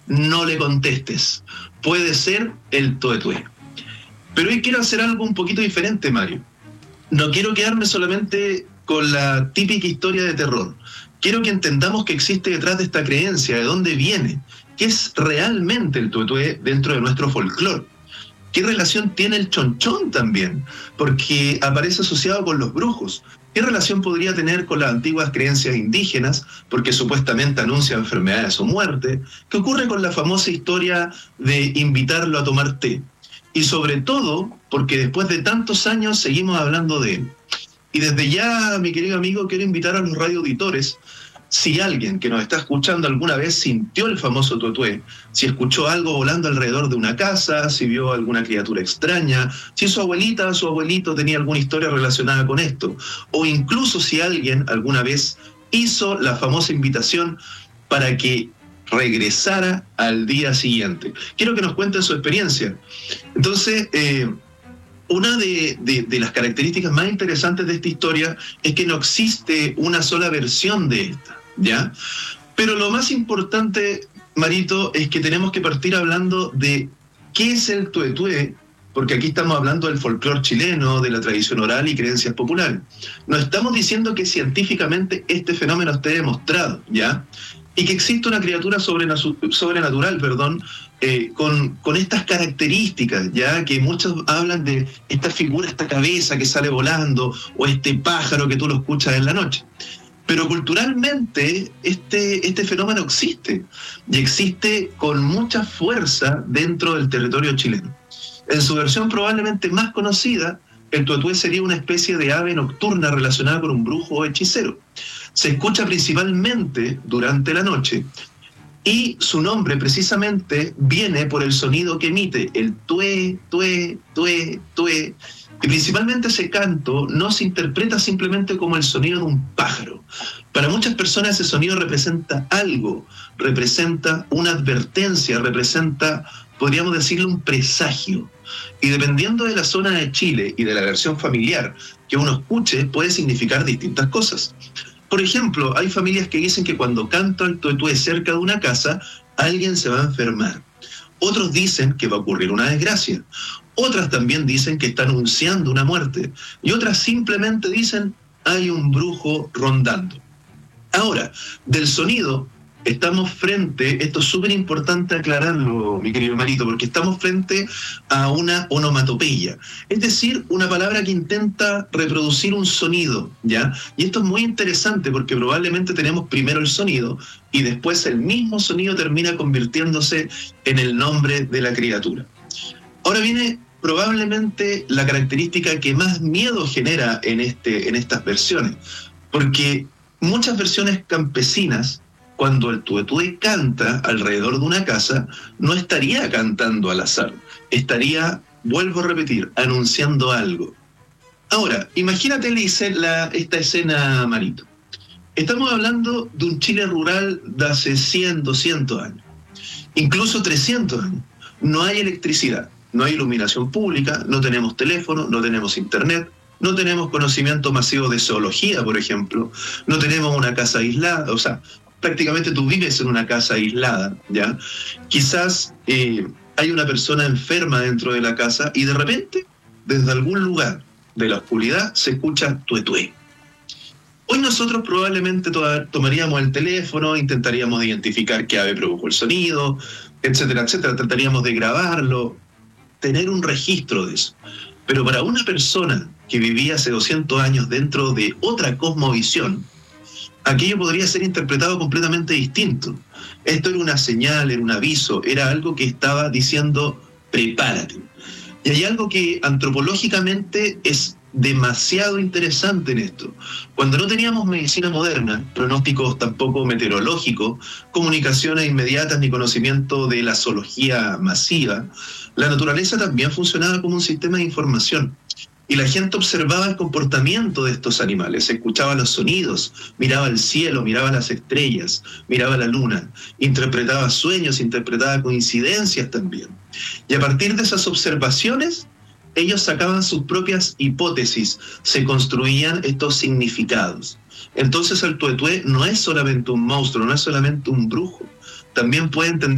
no le contestes. Puede ser el tuetué. Pero hoy quiero hacer algo un poquito diferente, Mario. No quiero quedarme solamente con la típica historia de terror. Quiero que entendamos que existe detrás de esta creencia, de dónde viene, qué es realmente el tuetué dentro de nuestro folclore. ¿Qué relación tiene el chonchón también? Porque aparece asociado con los brujos. ¿Qué relación podría tener con las antiguas creencias indígenas? Porque supuestamente anuncia enfermedades o muerte. ¿Qué ocurre con la famosa historia de invitarlo a tomar té? Y sobre todo, porque después de tantos años seguimos hablando de él. Y desde ya, mi querido amigo, quiero invitar a los radioauditores, si alguien que nos está escuchando alguna vez sintió el famoso tuetué, si escuchó algo volando alrededor de una casa, si vio alguna criatura extraña, si su abuelita o su abuelito tenía alguna historia relacionada con esto, o incluso si alguien alguna vez hizo la famosa invitación para que regresara al día siguiente. Quiero que nos cuenten su experiencia. Entonces, una de las características más interesantes de esta historia es que no existe una sola versión de esta, ¿ya? Pero lo más importante, Marito, es que tenemos que partir hablando de qué es el tuetué, porque aquí estamos hablando del folclore chileno, de la tradición oral y creencias populares. No estamos diciendo que científicamente este fenómeno esté demostrado, ¿ya? Y que existe una criatura sobrenatural, con estas características, ya que muchos hablan de esta figura, esta cabeza que sale volando, o este pájaro que tú lo escuchas en la noche. Pero culturalmente este fenómeno existe, y existe con mucha fuerza dentro del territorio chileno. En su versión probablemente más conocida, el tuetué sería una especie de ave nocturna relacionada con un brujo o hechicero. Se escucha principalmente durante la noche, y su nombre precisamente viene por el sonido que emite, el tué, tué, tué, tué. Y principalmente ese canto no se interpreta simplemente como el sonido de un pájaro. Para muchas personas ese sonido representa algo, representa una advertencia, representa, podríamos decirlo, un presagio. Y dependiendo de la zona de Chile y de la versión familiar que uno escuche, puede significar distintas cosas. Por ejemplo, hay familias que dicen que cuando canta el tuetué cerca de una casa, alguien se va a enfermar. Otros dicen que va a ocurrir una desgracia. Otras también dicen que está anunciando una muerte. Y otras simplemente dicen, hay un brujo rondando. Ahora, del sonido, estamos frente, esto es súper importante aclararlo, mi querido Marito, porque estamos frente a una onomatopeya, es decir, una palabra que intenta reproducir un sonido, ¿ya? Y esto es muy interesante porque probablemente tenemos primero el sonido y después el mismo sonido termina convirtiéndose en el nombre de la criatura. Ahora viene probablemente la característica que más miedo genera en estas versiones, porque muchas versiones campesinas, cuando el tuetué canta alrededor de una casa, no estaría cantando al azar, estaría, vuelvo a repetir, anunciando algo. Ahora, imagínate esta escena, Marito. Estamos hablando de un Chile rural de hace 100, 200 años, incluso 300 años. No hay electricidad, no hay iluminación pública, no tenemos teléfono, no tenemos internet, no tenemos conocimiento masivo de zoología, por ejemplo, no tenemos una casa aislada, o sea, prácticamente tú vives en una casa aislada, ¿ya? Quizás hay una persona enferma dentro de la casa y de repente, desde algún lugar de la oscuridad, se escucha tuetué. Hoy nosotros probablemente tomaríamos el teléfono, intentaríamos identificar qué ave provocó el sonido, etcétera, etcétera, trataríamos de grabarlo, tener un registro de eso. Pero para una persona que vivía hace 200 años dentro de otra cosmovisión, aquello podría ser interpretado completamente distinto. Esto era una señal, era un aviso, era algo que estaba diciendo, prepárate. Y hay algo que antropológicamente es demasiado interesante en esto. Cuando no teníamos medicina moderna, pronósticos tampoco meteorológicos, comunicaciones inmediatas ni conocimiento de la zoología masiva, la naturaleza también funcionaba como un sistema de información. Y la gente observaba el comportamiento de estos animales, escuchaba los sonidos, miraba el cielo, miraba las estrellas, miraba la luna, interpretaba sueños, interpretaba coincidencias también. Y a partir de esas observaciones, ellos sacaban sus propias hipótesis, se construían estos significados. Entonces el tuetué no es solamente un monstruo, no es solamente un brujo, también puede entender